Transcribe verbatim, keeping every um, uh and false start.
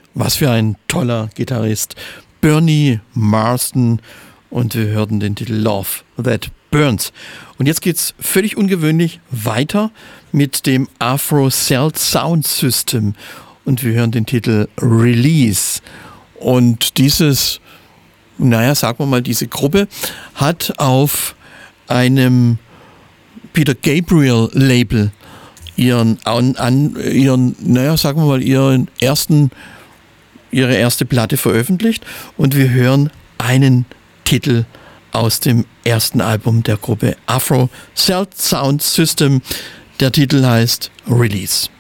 Was für ein toller Gitarrist. Bernie Marsden, und wir hörten den Titel Love That Burns. Und jetzt geht's völlig ungewöhnlich weiter mit dem Afro Cell Sound System und wir hören den Titel Release. Und dieses, naja, sagen wir mal, diese Gruppe hat auf einem Peter Gabriel Label ihren, an, an, ihren, naja, sagen wir mal, ihren ersten, ihre erste Platte veröffentlicht und wir hören einen Titel aus dem ersten Album der Gruppe Afro Cell Sound System. Der Titel heißt Release.